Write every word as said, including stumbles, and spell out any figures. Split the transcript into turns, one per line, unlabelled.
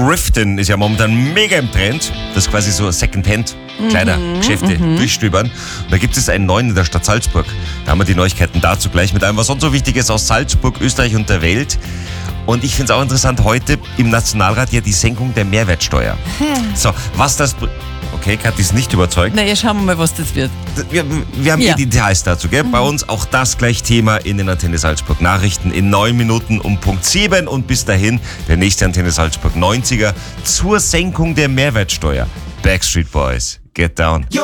Thriften ist ja momentan mega im Trend. Das ist quasi so Secondhand. Kleidergeschäfte mhm, durchstöbern. Und da gibt es einen neuen in der Stadt Salzburg. Da haben wir die Neuigkeiten dazu gleich mit allem, was sonst so wichtig ist aus Salzburg, Österreich und der Welt. Und ich finde es auch interessant, heute im Nationalrat ja die Senkung der Mehrwertsteuer. Hm. So, was das... Okay, Kathi ist nicht überzeugt.
Na ja, schauen wir mal, was das wird.
Wir, wir haben ja die Details dazu, gell? Mhm. Bei uns auch das gleich Thema in den Antenne Salzburg Nachrichten in neun Minuten um Punkt sieben. Und bis dahin der nächste Antenne Salzburg neunziger zur Senkung der Mehrwertsteuer. Backstreet Boys, get down.